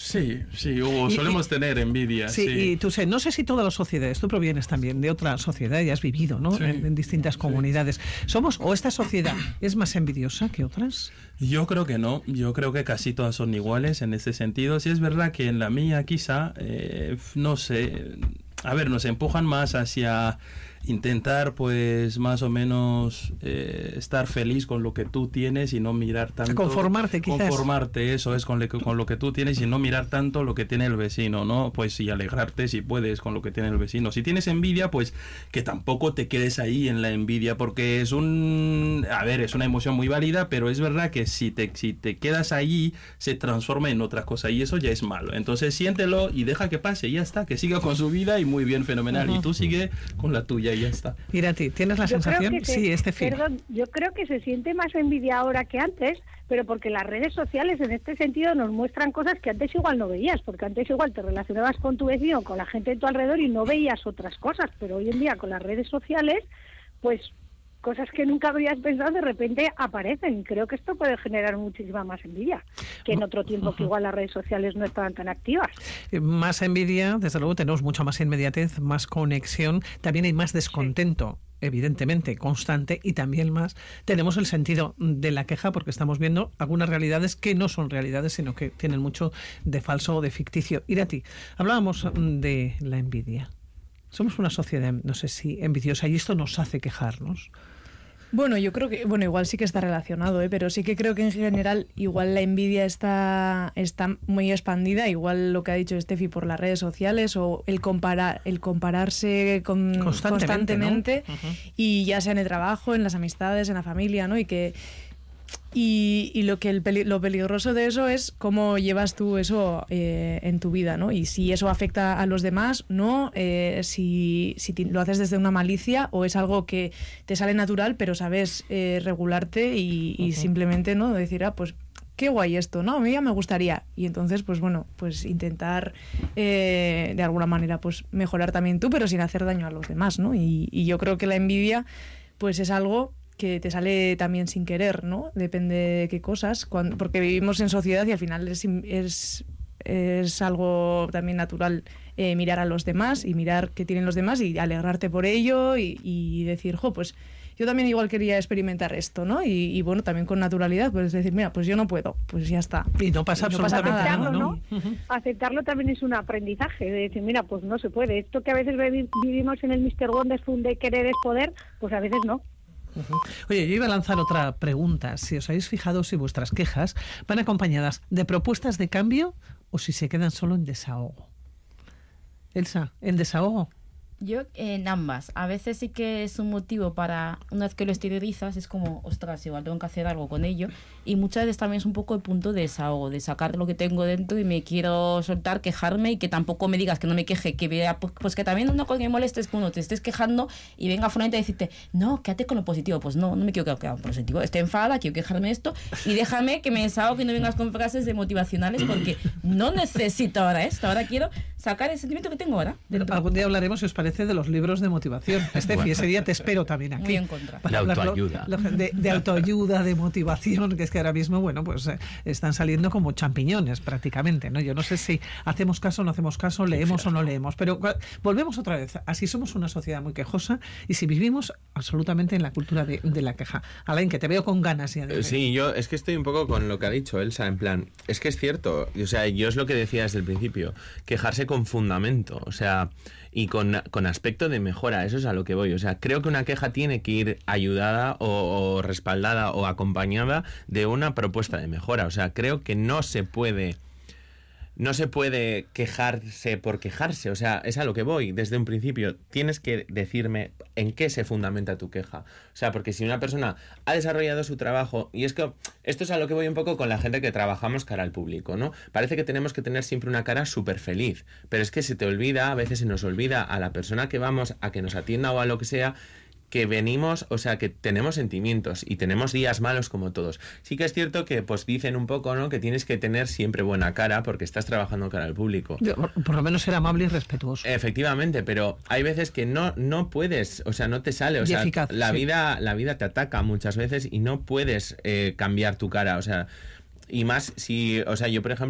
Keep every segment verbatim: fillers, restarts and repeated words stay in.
Sí, sí, o solemos y, tener envidia. Sí, sí, y tú sé, no sé si todas las sociedades, tú provienes también de otra sociedad y has vivido, ¿no? Sí, en, en distintas comunidades. Sí. ¿Somos, o esta sociedad es más envidiosa que otras? Yo creo que no, yo creo que casi todas son iguales en ese sentido. Sí es verdad que en la mía quizá, eh, no sé, a ver, nos empujan más hacia intentar pues más o menos eh, estar feliz con lo que tú tienes y no mirar tanto, conformarte quizás, conformarte, eso es, con, le, con lo que tú tienes y no mirar tanto lo que tiene el vecino, ¿no? Pues y alegrarte si puedes con lo que tiene el vecino. Si tienes envidia, pues que tampoco te quedes ahí en la envidia, porque es un, a ver, es una emoción muy válida, pero es verdad que si te, si te quedas ahí se transforma en otra cosa y eso ya es malo. Entonces siéntelo y deja que pase y ya está, que siga con su vida y muy bien, fenomenal. Uh-huh. Y tú sigue con la tuya y ya está. Irati, ¿tienes la yo sensación? Se, sí, este fin. Perdón, yo creo que se siente más envidia ahora que antes, pero porque las redes sociales en este sentido nos muestran cosas que antes igual no veías, porque antes igual te relacionabas con tu vecino, con la gente de tu alrededor y no veías otras cosas, pero hoy en día con las redes sociales, pues cosas que nunca habrías pensado de repente aparecen. Creo que esto puede generar muchísima más envidia que en otro tiempo que igual las redes sociales no estaban tan activas. Más envidia, desde luego tenemos mucha más inmediatez, más conexión, también hay más descontento. Sí. Evidentemente constante, y también más tenemos el sentido de la queja, porque estamos viendo algunas realidades que no son realidades, sino que tienen mucho de falso o de ficticio. Irati, hablábamos de la envidia. Somos una sociedad, no sé si envidiosa, y esto nos hace quejarnos. Bueno, yo creo que, bueno, igual sí que está relacionado, ¿eh? Pero sí que creo que en general igual la envidia está, está muy expandida, igual lo que ha dicho Estefi por las redes sociales o el comparar, el compararse con, constantemente, constantemente ¿no? Uh-huh. Y ya sea en el trabajo, en las amistades, en la familia, ¿no? Y que Y, y lo que el peli- lo peligroso de eso es cómo llevas tú eso eh, en tu vida, ¿no? Y si eso afecta a los demás, ¿no? Eh, si si te, lo haces desde una malicia o es algo que te sale natural, pero sabes eh, regularte y, y uh-huh. simplemente, ¿no? Decir, ah, pues qué guay esto, ¿no? A mí ya me gustaría. Y entonces, pues bueno, pues intentar eh, de alguna manera pues mejorar también tú, pero sin hacer daño a los demás, ¿no? Y, y yo creo que la envidia pues es algo que te sale también sin querer, ¿no? Depende de qué cosas, cuando, porque vivimos en sociedad y al final es, es, es algo también natural eh, mirar a los demás y mirar qué tienen los demás y alegrarte por ello y, y decir, jo, pues yo también igual quería experimentar esto, ¿no? Y, y bueno, también con naturalidad, pues decir, mira, pues yo no puedo, pues ya está. Y no pasa absolutamente no pasa nada, ¿no? ¿no? Uh-huh. Aceptarlo también es un aprendizaje, de decir, mira, pues no se puede. Esto que a veces vivimos en el míster Wonderful de querer es poder, pues a veces no. Uh-huh. Oye, yo iba a lanzar otra pregunta. Si os habéis fijado si vuestras quejas van acompañadas de propuestas de cambio o si se quedan solo en desahogo. Elsa, ¿en desahogo? Yo en ambas. A veces sí que es un motivo para, una vez que lo exteriorizas, es como, ostras, igual tengo que hacer algo con ello. Y muchas veces también es un poco el punto de desahogo, de sacar lo que tengo dentro y me quiero soltar, quejarme y que tampoco me digas que no me queje, que vea, pues, pues que también una cosa que me molesta es que uno te estés quejando y venga fulanita a decirte, no, quédate con lo positivo. Pues no, no me quiero quedar con lo positivo. Estoy enfadada, quiero quejarme de esto y déjame que me desahogue y no vengas con frases de motivacionales porque no necesito ahora esto. Ahora quiero sacar el sentimiento que tengo ahora. Algún día hablaremos, si os parece, de los libros de motivación. Estefi, bueno, ese día te espero también aquí. Muy en contra. De autoayuda. De, de autoayuda, de motivación, que es que ahora mismo, bueno, pues eh, están saliendo como champiñones prácticamente, ¿no? Yo no sé si hacemos caso o no hacemos caso, leemos o no leemos, pero volvemos otra vez. Así somos una sociedad muy quejosa y si vivimos absolutamente en la cultura de, de la queja. Alain, que te veo con ganas ya de... Sí, yo es que estoy un poco con lo que ha dicho Elsa, en plan, es que es cierto, o sea, yo es lo que decía desde el principio, quejarse con fundamento, o sea, y con, con aspecto de mejora, eso es a lo que voy. O sea, creo que una queja tiene que ir ayudada o, o respaldada o acompañada de una propuesta de mejora. O sea, creo que no se puede... No se puede quejarse por quejarse, o sea, es a lo que voy. Desde un principio tienes que decirme en qué se fundamenta tu queja. O sea, porque si una persona ha desarrollado su trabajo, y es que esto es a lo que voy un poco con la gente que trabajamos cara al público, ¿no? Parece que tenemos que tener siempre una cara súper feliz, pero es que se te olvida, a veces se nos olvida a la persona que vamos a que nos atienda o a lo que sea, que venimos, o sea, que tenemos sentimientos y tenemos días malos como todos. Sí que es cierto que pues dicen un poco, ¿no?, que tienes que tener siempre buena cara porque estás trabajando cara al público. Por, por lo menos ser amable y respetuoso. Efectivamente, pero hay veces que no no puedes, o sea, no te sale, o y sea, eficaz, la sí. vida la vida te ataca muchas veces y no puedes eh, cambiar tu cara, o sea, y más si, o sea, yo por ejemplo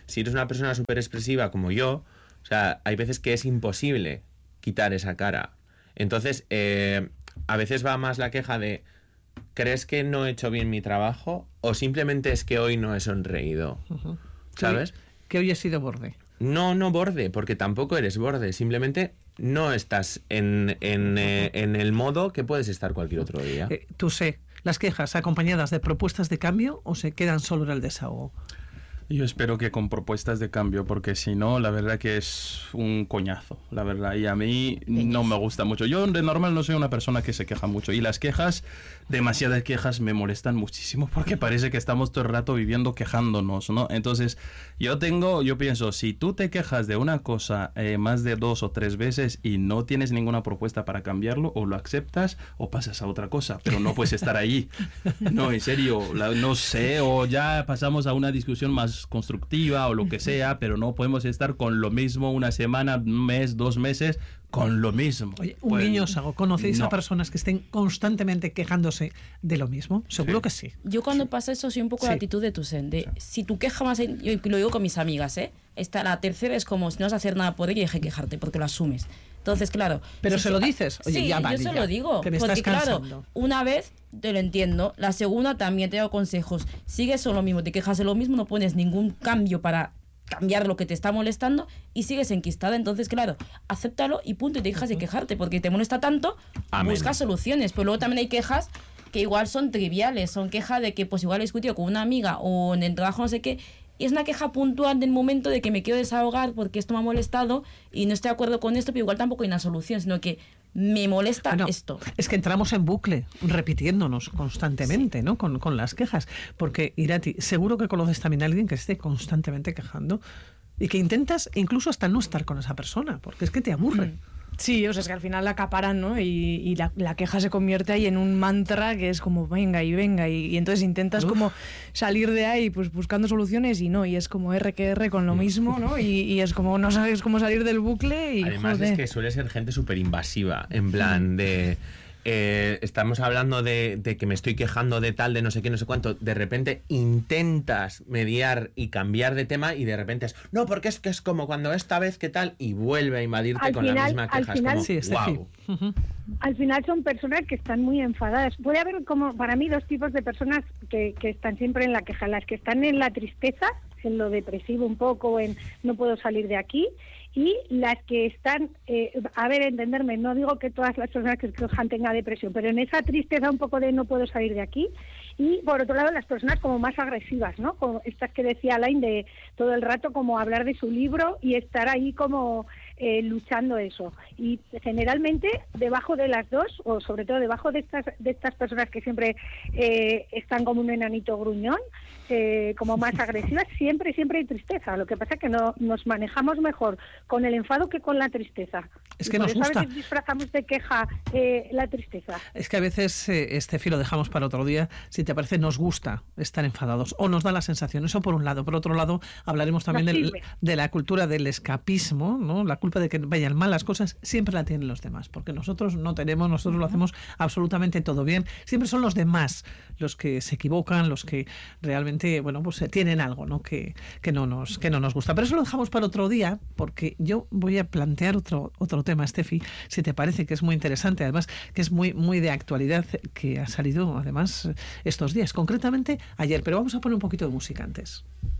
si eres una persona súper expresiva como yo, o sea, hay veces que es imposible quitar esa cara. Entonces, eh, a veces va más la queja de, ¿crees que no he hecho bien mi trabajo? ¿O simplemente es que hoy no he sonreído? Uh-huh. ¿Sabes? Que hoy he sido borde. No, no borde, porque tampoco eres borde. Simplemente no estás en, en, eh, en el modo que puedes estar cualquier otro día. Eh, tú sé, ¿las quejas acompañadas de propuestas de cambio o se quedan solo en el desahogo? Yo espero que con propuestas de cambio, porque si no, la verdad que es un coñazo, la verdad, y a mí no me gusta mucho. Yo de normal no soy una persona que se queja mucho, y las quejas, demasiadas quejas me molestan muchísimo, porque parece que estamos todo el rato viviendo quejándonos, ¿no? Entonces, yo tengo, yo pienso, si tú te quejas de una cosa eh, más de dos o tres veces y no tienes ninguna propuesta para cambiarlo, o lo aceptas o pasas a otra cosa, pero no puedes estar ahí. No, en serio, la, no sé, o ya pasamos a una discusión más constructiva o lo que sea, pero no podemos estar con lo mismo una semana, un mes, dos meses, con lo mismo. Oye, un pues, niño Sago, ¿conocéis no. a personas que estén constantemente quejándose de lo mismo? Seguro Sí. que sí. Yo cuando pasa eso soy un poco Sí. la actitud de Tusen, de si tu queja más, en- yo lo digo con mis amigas, ¿eh? Esta, la tercera es como si no vas a hacer nada por ella y deje quejarte porque lo asumes. Entonces, claro. Pero si se lo dices. Oye, sí, ya vale, yo se ya, lo digo. que me porque, estás claro, cansando. una vez te lo entiendo, la segunda también te doy consejos. Sigues con lo mismo, te quejas de lo mismo, no pones ningún cambio para cambiar lo que te está molestando y sigues enquistada. Entonces, claro, acéptalo y punto, y te dejas de quejarte porque te molesta tanto, Amén. busca soluciones. Pero luego también hay quejas que igual son triviales, son quejas de que pues igual he discutido con una amiga o en el trabajo no sé qué, y es una queja puntual del momento de que me quiero desahogar porque esto me ha molestado y no estoy de acuerdo con esto, pero igual tampoco hay una solución, sino que me molesta Bueno, esto. es que entramos en bucle, repitiéndonos constantemente, ¿no? Con, con las quejas. Porque, Irati, seguro que conoces también a alguien que esté constantemente quejando y que intentas incluso hasta no estar con esa persona, porque es que te aburre. Mm. Sí, o sea, es que al final la acaparan, ¿no? Y, y la, la queja se convierte ahí en un mantra que es como venga y venga. Y, y entonces intentas Uf. como salir de ahí pues buscando soluciones y no, y es como R que R con lo mismo, ¿no? Y, y es como no sabes cómo salir del bucle y Además joder. es que suele ser gente súper invasiva, en plan de... eh, estamos hablando de, de que me estoy quejando de tal, de no sé qué, no sé cuánto. De repente intentas mediar y cambiar de tema y de repente es, no, porque es que es como cuando esta vez que tal, y vuelve a invadirte Al con la final- misma al queja. Es final- como, Sí, Estefi. wow. Ujú. Al final son personas que están muy enfadadas. Puede haber como para mí dos tipos de personas que, que están siempre en la queja. Las que están en la tristeza, en lo depresivo un poco, en no puedo salir de aquí, y las que están, eh, a ver, entenderme, no digo que todas las personas que se quejan tengan depresión, pero en esa tristeza un poco de no puedo salir de aquí. Y por otro lado las personas como más agresivas, ¿no? Como estas que decía Alain, de todo el rato como hablar de su libro y estar ahí como eh, luchando eso. Y generalmente debajo de las dos, o sobre todo debajo de estas de estas personas que siempre eh, están como un enanito gruñón, eh, como más agresivas, siempre siempre hay tristeza. Lo que pasa es que no nos manejamos mejor con el enfado que con la tristeza. Es Y que por nos eso gusta. a veces disfrazamos de queja eh, la tristeza. Es que a veces, eh, Estefi, lo dejamos para otro día. Si te parece, nos gusta estar enfadados o nos da la sensación. Eso por un lado. Por otro lado, hablaremos también Nos del- sirve. de la cultura del escapismo, ¿no? La culpa de que vayan mal las cosas siempre la tienen los demás, porque nosotros no tenemos, nosotros lo hacemos absolutamente todo bien. Siempre son los demás los que se equivocan, los que realmente, bueno, pues eh, tienen algo, ¿no? Que, que no nos que no nos gusta. Pero eso lo dejamos para otro día, porque yo voy a plantear otro otro tema, Estefi, si te parece, que es muy interesante, además que es muy muy de actualidad, que ha salido además estos días, concretamente ayer. Pero vamos a poner un poquito de música antes.